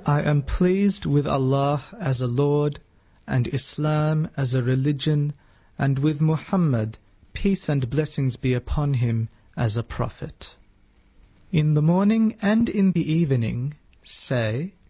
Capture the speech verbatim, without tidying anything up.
I am pleased with Allah as a Lord, and Islam as a religion, and with Muhammad, peace and blessings be upon him, as a prophet. In the morning and in the evening, say,